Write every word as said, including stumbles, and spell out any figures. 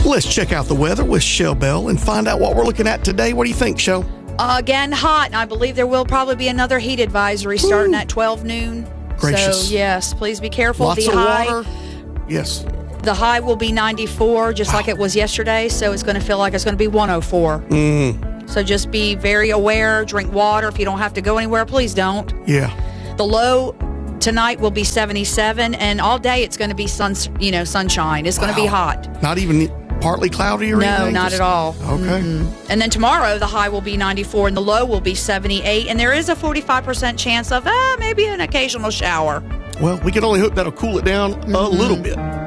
Let's check out the weather with Shell Bell and find out what we're looking at today. What do you think, Shell? Uh, again, hot. And I believe there will probably be another heat advisory starting Ooh. at twelve noon. Gracious. So, yes, please be careful. Lots the of high, water. Yes. The high will be ninety-four, just wow. like it was yesterday. So it's going to feel like it's going to be one oh four. Mm. So just be very aware. Drink water. If you don't have to go anywhere, please don't. Yeah. The low tonight will be seventy-seven, and all day it's going to be sun, you know, sunshine. It's wow. going to be hot. Not even partly cloudy or no, anything? No, not Just, at all. Okay. Mm-hmm. And then tomorrow the high will be ninety-four and the low will be seventy-eight, and there is a forty-five percent chance of uh, maybe an occasional shower. Well, we can only hope that'll cool it down mm-hmm. a little bit.